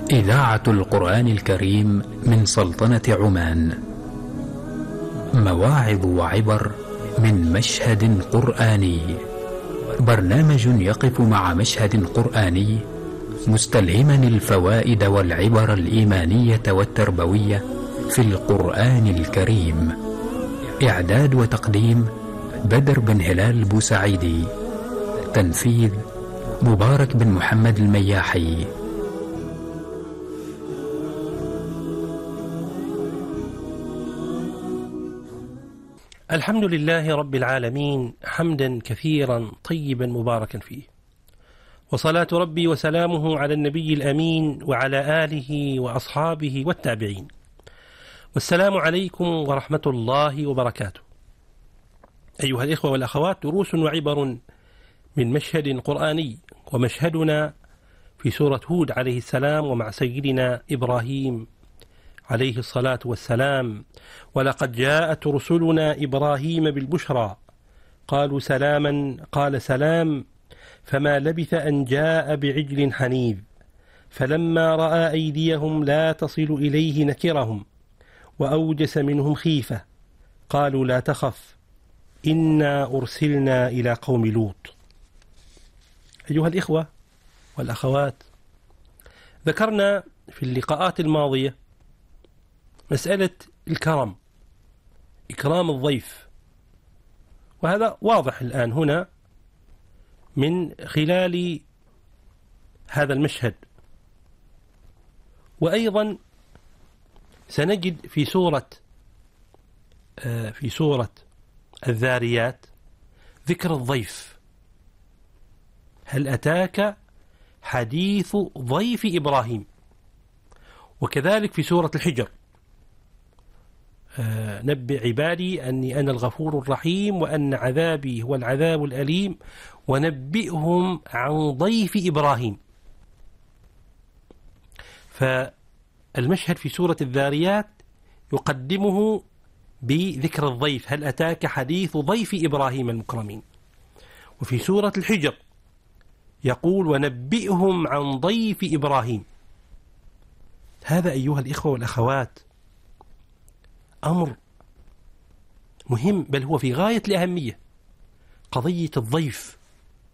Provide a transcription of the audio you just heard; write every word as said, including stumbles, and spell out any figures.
إذاعة القرآن الكريم من سلطنة عمان. مواعظ وعبر من مشهد قرآني. برنامج يقف مع مشهد قرآني مستلهما الفوائد والعبر الإيمانية والتربوية في القرآن الكريم. إعداد وتقديم بدر بن هلال بوسعيدي. تنفيذ مبارك بن محمد المياحي. الحمد لله رب العالمين، حمدا كثيرا طيبا مباركا فيه، وصلاة ربي وسلامه على النبي الأمين وعلى آله وأصحابه والتابعين. والسلام عليكم ورحمة الله وبركاته. أيها الإخوة والأخوات، دروس وعبر من مشهد قرآني، ومشهدنا في سورة هود عليه السلام ومع سيدنا إبراهيم عليه الصلاة والسلام. ولقد جاءت رسلنا إبراهيم بالبشرى قالوا سلاما قال سلام فما لبث أن جاء بعجل حنيذ فلما رأى أيديهم لا تصل إليه نكرهم وأوجس منهم خيفة قالوا لا تخف إنا أرسلنا إلى قوم لوط. أيها الإخوة والأخوات، ذكرنا في اللقاءات الماضية مسألة الكرم، إكرام الضيف، وهذا واضح الآن هنا من خلال هذا المشهد. وأيضا سنجد في سورة في سورة الذاريات ذكر الضيف. هل أتاك حديث ضيف إبراهيم؟ وكذلك في سورة الحجر نبئ عبادي أني أنا الغفور الرحيم وأن عذابي هو العذاب الأليم ونبئهم عن ضيف إبراهيم. فالمشهد في سورة الذاريات يقدمه بذكر الضيف، هل أتاك حديث ضيف إبراهيم المكرمين. وفي سورة الحجر يقول ونبئهم عن ضيف إبراهيم. هذا أيها الإخوة والأخوات أمر مهم، بل هو في غاية الأهمية. قضية الضيف